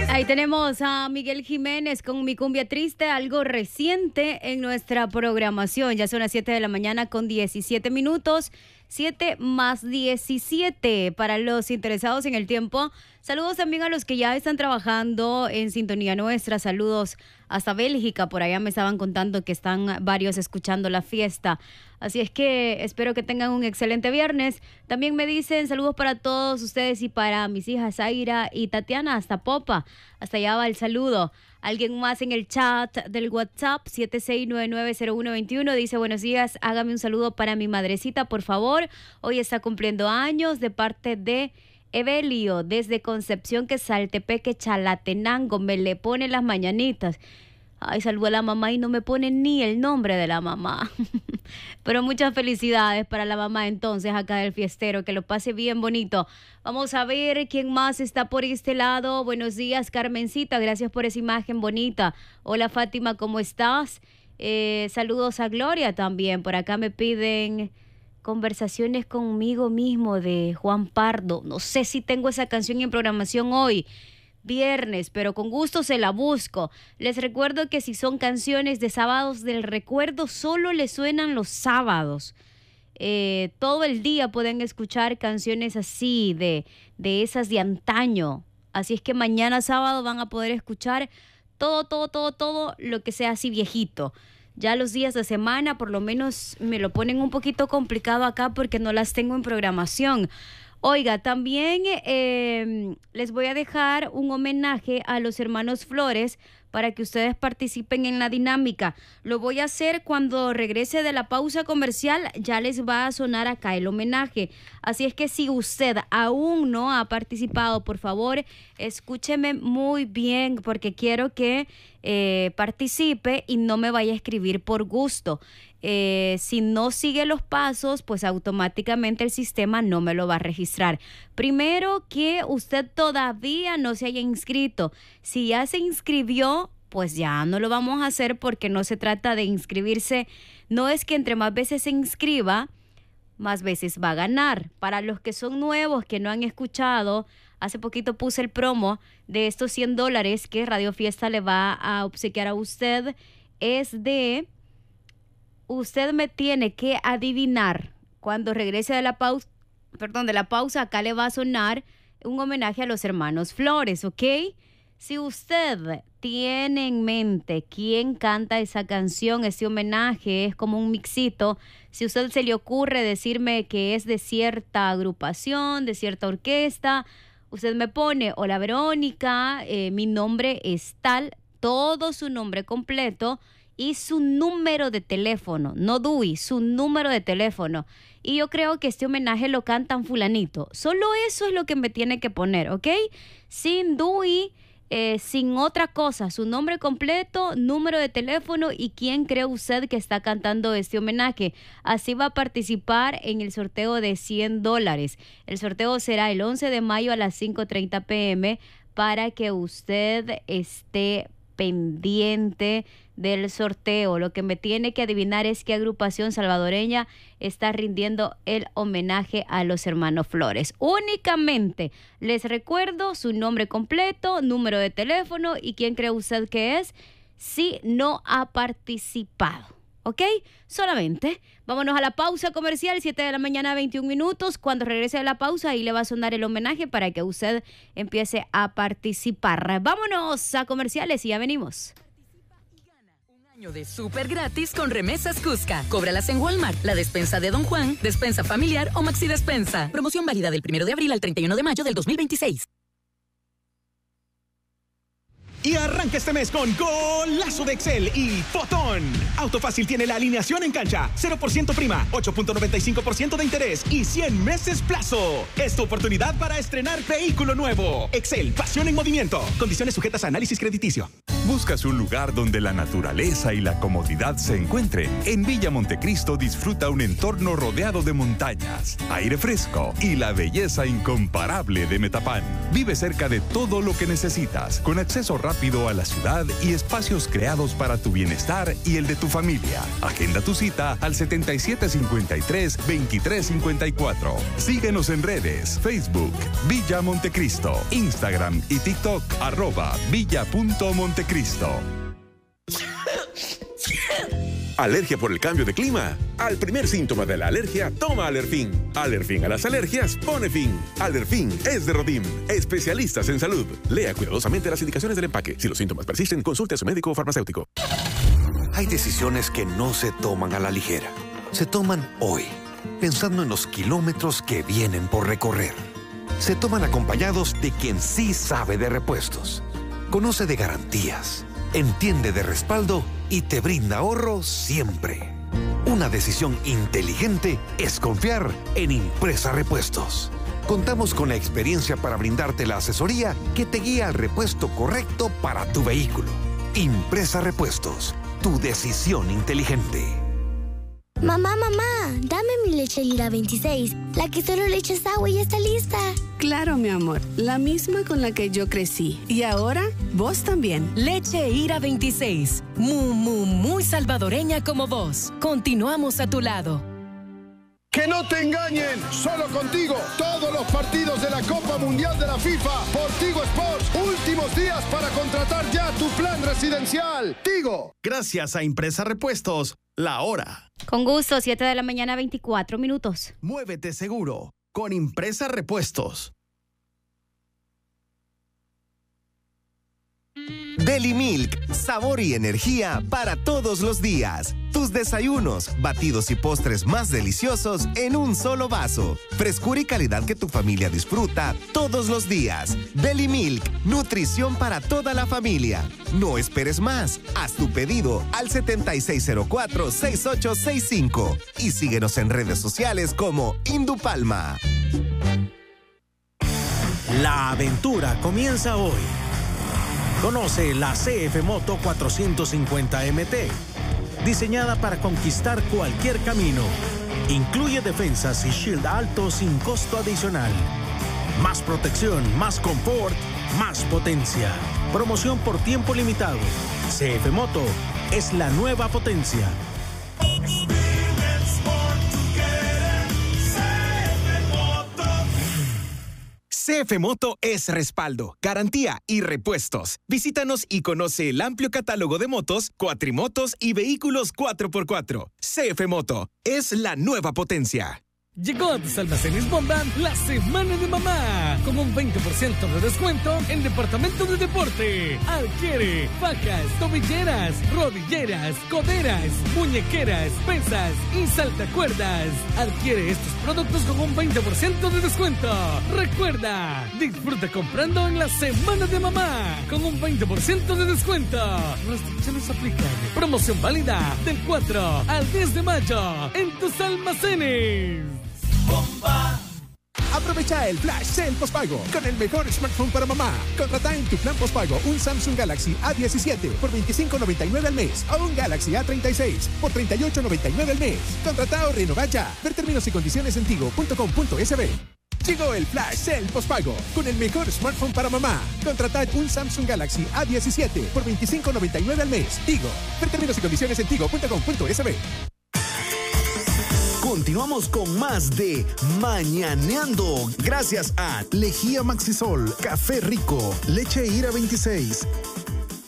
Ahí tenemos a Miguel Jiménez con Mi Cumbia Triste, algo reciente en nuestra programación. Ya son las 7 de la mañana con 17 minutos. 7 más 17 para los interesados en el tiempo. Saludos también a los que ya están trabajando en sintonía nuestra. Saludos hasta Bélgica. Por allá me estaban contando que están varios escuchando la fiesta. Así es que espero que tengan un excelente viernes. También me dicen saludos para todos ustedes y para mis hijas Zaira y Tatiana hasta Popa. Hasta allá va el saludo. Alguien más en el chat del WhatsApp 76990121 dice: buenos días, hágame un saludo para mi madrecita, por favor. Hoy está cumpliendo años de parte de Evelio, desde Concepción, Quesaltepeque, Chalatenango. Me le pone las mañanitas. Ay, saludo a la mamá y no me pone ni el nombre de la mamá. Pero muchas felicidades para la mamá entonces acá del fiestero. Que lo pase bien bonito. Vamos a ver quién más está por este lado. Buenos días, Carmencita. Gracias por esa imagen bonita. Hola, Fátima, ¿cómo estás? Saludos a Gloria también. Por acá me piden Conversaciones conmigo mismo de Juan Pardo. No sé si tengo esa canción en programación hoy. Viernes, pero con gusto se la busco. Les recuerdo que si son canciones de sábados del recuerdo, solo les suenan los sábados. Todo el día pueden escuchar canciones así, de esas de antaño. Así es que mañana sábado van a poder escuchar todo lo que sea así viejito. Ya los días de semana por lo menos me lo ponen un poquito complicado acá porque no las tengo en programación. Oiga, también les voy a dejar un homenaje a los hermanos Flores para que ustedes participen en la dinámica. Lo voy a hacer cuando regrese de la pausa comercial, ya les va a sonar acá el homenaje. Así es que si usted aún no ha participado, por favor, escúcheme muy bien porque quiero que participe y no me vaya a escribir por gusto. Si no sigue los pasos, pues automáticamente el sistema no me lo va a registrar. Primero, que usted todavía no se haya inscrito. Si ya se inscribió, pues ya no lo vamos a hacer porque no se trata de inscribirse. No es que entre más veces se inscriba, más veces va a ganar. Para los que son nuevos, que no han escuchado, hace poquito puse el promo de estos $100 que Radio Fiesta le va a obsequiar a usted. Usted me tiene que adivinar cuando regrese de la pausa, acá le va a sonar un homenaje a los hermanos Flores, ¿ok? Si usted tiene en mente quién canta esa canción, ese homenaje, es como un mixito. Si a usted se le ocurre decirme que es de cierta agrupación, de cierta orquesta, usted me pone: hola Verónica, mi nombre es tal, todo su nombre completo y su número de teléfono, no DUI, su número de teléfono. Y yo creo que este homenaje lo cantan fulanito. Solo eso es lo que me tiene que poner, ¿ok? Sin DUI, sin otra cosa, su nombre completo, número de teléfono y quién cree usted que está cantando este homenaje. Así va a participar en el sorteo de $100. El sorteo será el 11 de mayo a las 5:30 p.m. para que usted esté pendiente del sorteo. Lo que me tiene que adivinar es qué agrupación salvadoreña está rindiendo el homenaje a los hermanos Flores. Únicamente les recuerdo su nombre completo, número de teléfono y quién cree usted que es si no ha participado. ¿Ok? Solamente. Vámonos a la pausa comercial, 7 de la mañana, 21 minutos. Cuando regrese de la pausa, ahí le va a sonar el homenaje para que usted empiece a participar. Vámonos a comerciales y ya venimos. De súper gratis con remesas Cusca. Cóbralas en Walmart, la despensa de Don Juan, despensa familiar o Maxi Despensa. Promoción válida del 1 de abril al 31 de mayo del 2026. Y arranca este mes con golazo de Excel y Fotón. Autofácil tiene la alineación en cancha, 0% prima, 8.95% de interés y 100 meses plazo. Es tu oportunidad para estrenar vehículo nuevo. Excel, pasión en movimiento. Condiciones sujetas a análisis crediticio. ¿Buscas un lugar donde la naturaleza y la comodidad se encuentren? En Villa Montecristo disfruta un entorno rodeado de montañas, aire fresco y la belleza incomparable de Metapán. Vive cerca de todo lo que necesitas, con acceso rápido a la ciudad y espacios creados para tu bienestar y el de tu familia. Agenda tu cita al 7753-2354. Síguenos en redes, Facebook, Villa Montecristo, Instagram y TikTok, @villa.montecristo. ¿Alergia por el cambio de clima? Al primer síntoma de la alergia, toma Alerfin. Alerfin a las alergias pone fin. Alerfin es de Rodim, especialistas en salud. Lea cuidadosamente las indicaciones del empaque. Si los síntomas persisten, consulte a su médico o farmacéutico. Hay decisiones que no se toman a la ligera. Se toman hoy, pensando en los kilómetros que vienen por recorrer. Se toman acompañados de quien sí sabe de repuestos. Conoce de garantías, entiende de respaldo y te brinda ahorro siempre. Una decisión inteligente es confiar en Impresa Repuestos. Contamos con la experiencia para brindarte la asesoría que te guía al repuesto correcto para tu vehículo. Impresa Repuestos, tu decisión inteligente. Mamá, dame mi leche Lira 26, la que solo le echas agua y ya está lista. Claro, mi amor, la misma con la que yo crecí. Y ahora, vos también. Leche Ira 26, muy salvadoreña como vos. Continuamos a tu lado. ¡Que no te engañen! Solo contigo, todos los partidos de la Copa Mundial de la FIFA por Tigo Sports. Últimos días para contratar ya tu plan residencial. Tigo. Gracias a Impresa Repuestos, la hora. Con gusto, 7 de la mañana, 24 minutos. Muévete seguro con Impresa Repuestos. Deli Milk, sabor y energía para todos los días. Tus desayunos, batidos y postres más deliciosos en un solo vaso. Frescura y calidad que tu familia disfruta todos los días. Deli Milk, nutrición para toda la familia. No esperes más. Haz tu pedido al 7604-6865 y síguenos en redes sociales como Indupalma. La aventura comienza hoy. Conoce la CF Moto 450 MT, diseñada para conquistar cualquier camino. Incluye defensas y shield alto sin costo adicional. Más protección, más confort, más potencia. Promoción por tiempo limitado. CF Moto es la nueva potencia. CF Moto es respaldo, garantía y repuestos. Visítanos y conoce el amplio catálogo de motos, cuatrimotos y vehículos 4x4. CF Moto es la nueva potencia. Llegó a tus almacenes Bomba la Semana de Mamá, con un 20% de descuento en departamento de deporte. Adquiere facas, tobilleras, rodilleras, coderas, muñequeras, pesas y saltacuerdas. Adquiere estos productos con un 20% de descuento. Recuerda, disfruta comprando en la Semana de Mamá, con un 20% de descuento. Restricciones aplican. Promoción válida del 4 al 10 de mayo en tus almacenes. ¡Bomba! Aprovecha el Flash Sale Postpago con el mejor smartphone para mamá. Contrata en tu plan postpago un Samsung Galaxy A17 por $25.99 al mes o un Galaxy A36 por $38.99 al mes. Contrata o renova ya. Ver términos y condiciones en tigo.com.sb. Llegó el Flash Sale Postpago con el mejor smartphone para mamá. Contrata un Samsung Galaxy A17 por $25.99 al mes. Tigo. Ver términos y condiciones en tigo.com.sb. Continuamos con más de Mañaneando. Gracias a Lejía Maxisol, Café Rico, Leche Ira 26,